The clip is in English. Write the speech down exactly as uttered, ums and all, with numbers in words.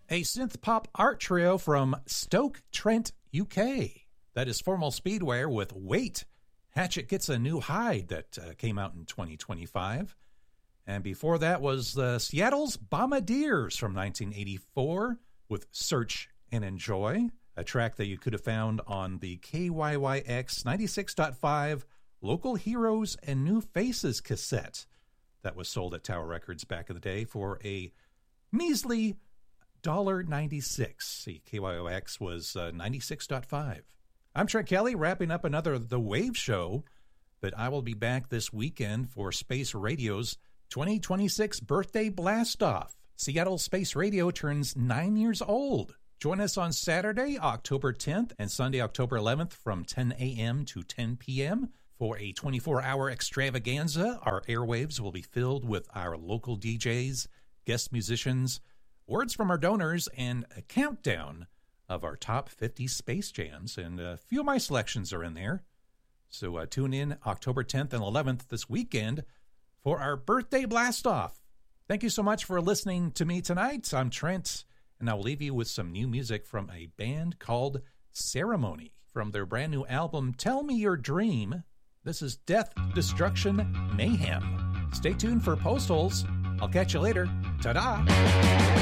A synth-pop art trio from Stoke-Trent, U K. That is Formal Speedwear with Wait. Hatchet Gets a New Hide that uh, came out in twenty twenty-five. And before that was uh, Seattle's Bombardiers from nineteen eighty-four with Search and Enjoy, a track that you could have found on the K Y Y X ninety-six point five Local Heroes and New Faces cassette that was sold at Tower Records back in the day for a measly one dollar ninety-six. See, K Y O X was uh, ninety-six point five. I'm Trent Kelly, wrapping up another The Wave Show, but I will be back this weekend for Space Radio's twenty twenty-six Birthday Blast-Off. Seattle Space Radio turns nine years old. Join us on Saturday, October tenth, and Sunday, October eleventh from ten a.m. to ten p.m. for a twenty-four hour extravaganza. Our airwaves will be filled with our local D Js, guest musicians, words from our donors, and a countdown of our top fifty space jams. And a few of my selections are in there. So uh, tune in October tenth and eleventh this weekend for our birthday blast-off. Thank you so much for listening to me tonight. I'm Trent, and I'll leave you with some new music from a band called Ceremony. From their brand new album, Tell Me Your Dream, this is Death, Destruction, Mayhem. Stay tuned for Postals. I'll catch you later. Ta-da!